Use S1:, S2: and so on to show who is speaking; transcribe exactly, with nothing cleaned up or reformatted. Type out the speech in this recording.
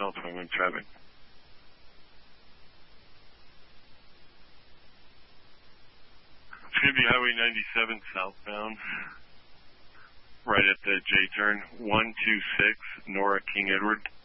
S1: southbound in traffic. It's going to be Highway ninety-seven southbound, right at the J-turn, one two six, Nora King Edward.